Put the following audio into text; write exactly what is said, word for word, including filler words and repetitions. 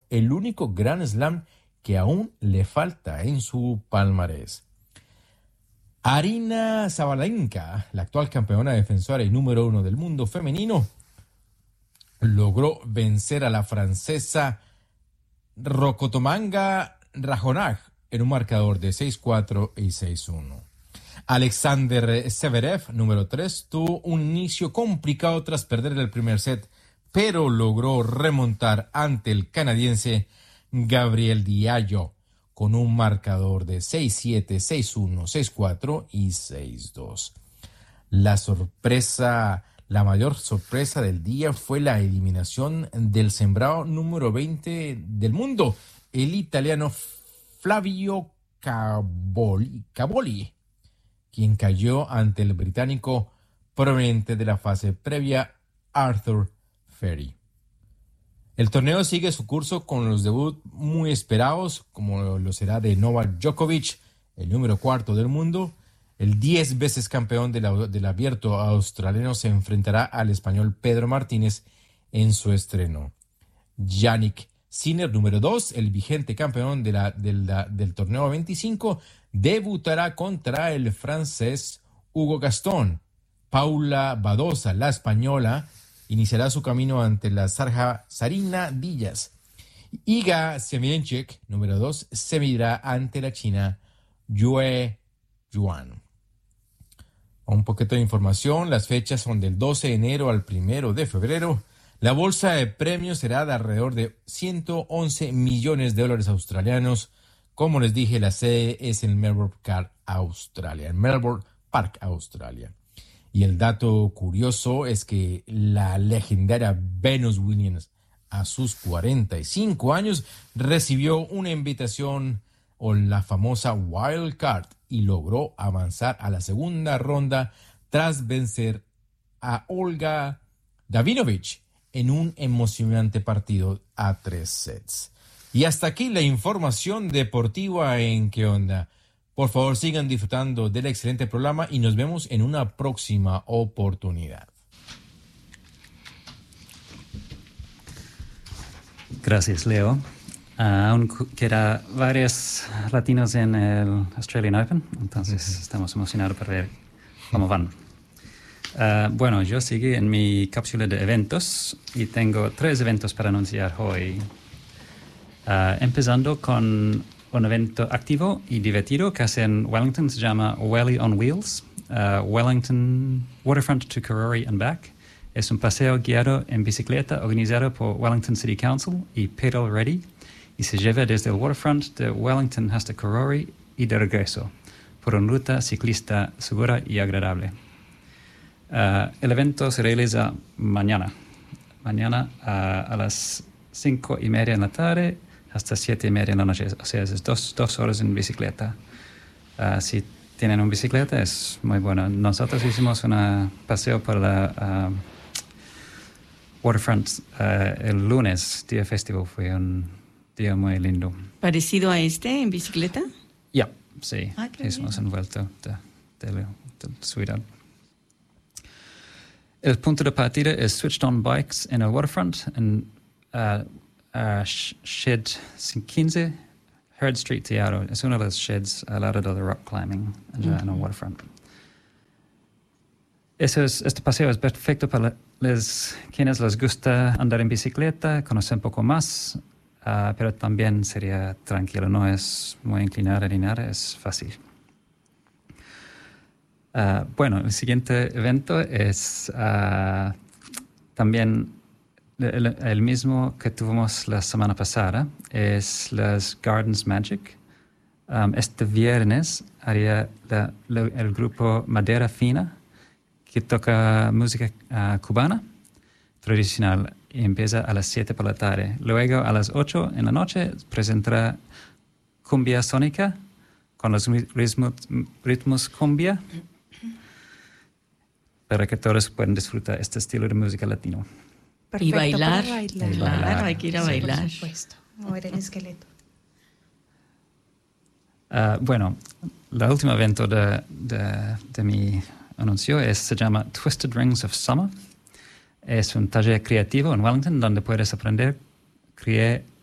el único Grand Slam que aún le falta en su palmarés. Aryna Sabalenka, la actual campeona defensora y número uno del mundo femenino, logró vencer a la francesa Rokotomanga Rajonaj en un marcador de seis cuatro y seis uno. Alexander Zverev, número tres, tuvo un inicio complicado tras perder el primer set, pero logró remontar ante el canadiense Gabriel Diallo con un marcador de seis siete, seis uno, seis cuatro y seis dos. La sorpresa, la mayor sorpresa del día fue la eliminación del sembrado número veinte del mundo, el italiano Flavio Caboli, Caboli, quien cayó ante el británico proveniente de la fase previa, Arthur Ferry. El torneo sigue su curso con los debuts muy esperados, como lo será de Novak Djokovic, el número cuarto del mundo. El diez veces campeón de la, del abierto australiano se enfrentará al español Pedro Martínez en su estreno. Yannick Sinner, número dos, el vigente campeón de la, de la, del torneo veinticinco, debutará contra el francés Hugo Gaston. Paula Badosa, la española, iniciará su camino ante la sarja Sarina Díaz. Iga Swiatek, número dos, se medirá ante la china Yue Yuan. Un poquito de información, las fechas son del doce de enero al primero de febrero. La bolsa de premios será de alrededor de ciento once millones de dólares australianos. Como les dije, la sede es en Melbourne Park, Australia. En Melbourne Park, Australia. Y el dato curioso es que la legendaria Venus Williams, a sus cuarenta y cinco años, recibió una invitación o la famosa Wild Card y logró avanzar a la segunda ronda tras vencer a Olga Davidovich en un emocionante partido a tres sets. Y hasta aquí la información deportiva en ¿Qué onda? Por favor, sigan disfrutando del excelente programa y nos vemos en una próxima oportunidad. Gracias, Leo. Uh, aún queda varios latinos en el Australian Open, entonces uh-huh. estamos emocionados por ver cómo van. Uh, bueno, yo sigo en mi cápsula de eventos y tengo tres eventos para anunciar hoy. Uh, empezando con un evento activo y divertido que hace en Wellington, se llama Welly on Wheels, uh, Wellington Waterfront to Karori and Back. Es un paseo guiado en bicicleta organizado por Wellington City Council y Pedal Ready y se lleva desde el waterfront de Wellington hasta Karori y de regreso por una ruta ciclista segura y agradable. Uh, el evento se realiza mañana, mañana uh, a las cinco y media en la tarde hasta siete y media en la noche, o sea, es dos, dos horas en bicicleta. Uh, si tienen una bicicleta es muy bueno. Nosotros hicimos un paseo por la uh, waterfront uh, el lunes, día festivo, fue un día muy lindo. ¿Parecido a este en bicicleta? Ya, yeah, sí, ah, hicimos un vuelto de, de, de, de ciudad. El punto de partida es Switched On Bikes en el waterfront en uh, uh, Shed quince, Heard Street Teatro. Es uno de los sheds al lado del rock climbing allá uh-huh. en el waterfront. Eso es, este paseo es perfecto para les, quienes les gusta andar en bicicleta, conocer un poco más, uh, pero también sería tranquilo, no es muy inclinado ni nada, es fácil. Uh, bueno, el siguiente evento es uh, también el, el mismo que tuvimos la semana pasada, es las Gardens Magic. Um, este viernes haría la, la, el grupo Madera Fina, que toca música uh, cubana tradicional y empieza a las siete por la tarde. Luego a las ocho en la noche presentará cumbia sónica con los ritmos, ritmos cumbia, para que todos puedan disfrutar este estilo de música latino. Perfecto, y bailar, bailar. Claro, bailar. Hay que ir a sí, bailar. Por supuesto, mover el esqueleto. Uh, bueno, el último evento de, de, de mi anuncio es, se llama Twisted Rings of Summer. Es un taller creativo en Wellington donde puedes aprender a crear